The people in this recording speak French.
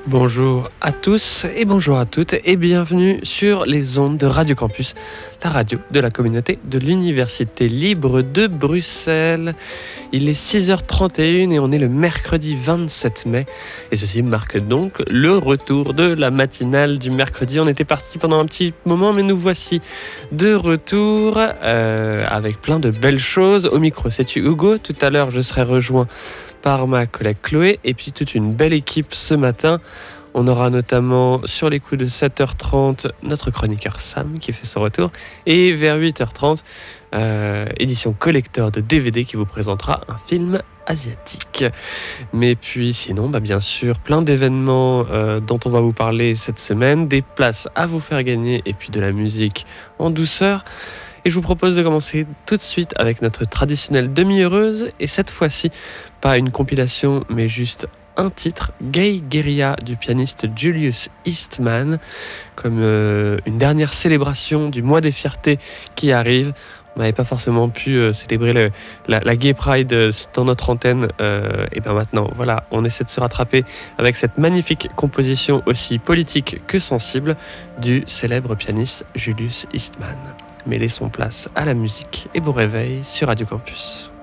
Bonjour à tous et bonjour à toutes et bienvenue sur les ondes de Radio Campus, la radio de la communauté de l'Université libre de Bruxelles. Il est 6h31 et on est le mercredi 27 mai et ceci marque donc le retour de la matinale du mercredi. On était parti pendant un petit moment mais nous voici de retour avec plein de belles choses. Au micro c'est Hugo, tout à l'heure je serai rejoint par ma collègue Chloé et puis toute une belle équipe ce matin. On aura notamment sur les coups de 7h30 notre chroniqueur Sam qui fait son retour et vers 8h30 édition collector de DVD qui vous présentera un film asiatique. Mais puis sinon bien sûr plein d'événements dont on va vous parler cette semaine, des places à vous faire gagner et puis de la musique en douceur. Et je vous propose de commencer tout de suite avec notre traditionnelle demi-heureuse. Et cette fois-ci, pas une compilation, mais juste un titre, Gay Guerilla du pianiste Julius Eastman, comme une dernière célébration du mois des fiertés qui arrive. On n'avait pas forcément pu célébrer la Gay Pride dans notre antenne. Et bien maintenant, voilà, on essaie de se rattraper avec cette magnifique composition aussi politique que sensible du célèbre pianiste Julius Eastman. Mais laissons place à la musique et bon réveil sur Radio Campus.